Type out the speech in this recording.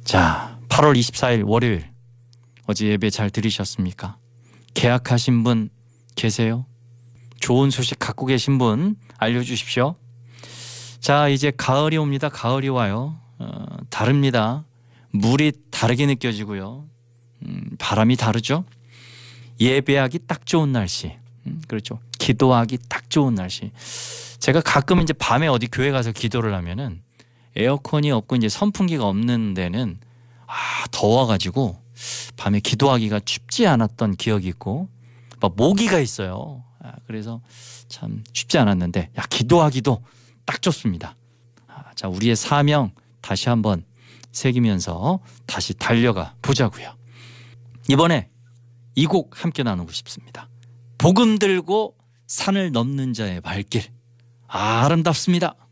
자, 8월 24일 월요일 어제 예배 잘 들으셨습니까? 계약하신 분 계세요? 좋은 소식 갖고 계신 분 알려주십시오. 자, 이제 가을이 옵니다. 가을이 와요. 다릅니다. 물이 다르게 느껴지고요. 바람이 다르죠. 예배하기 딱 좋은 날씨. 그렇죠. 기도하기 딱 좋은 날씨. 제가 가끔 이제 밤에 어디 교회 가서 기도를 하면은 에어컨이 없고 이제 선풍기가 없는 데는 더워가지고 밤에 기도하기가 쉽지 않았던 기억이 있고 막 모기가 있어요. 그래서 참 쉽지 않았는데 기도하기도 딱 좋습니다. 자, 우리의 사명 다시 한번 새기면서 다시 달려가 보자고요. 이번에 이 곡 함께 나누고 싶습니다. 복음 들고 산을 넘는 자의 발길. 아름답습니다.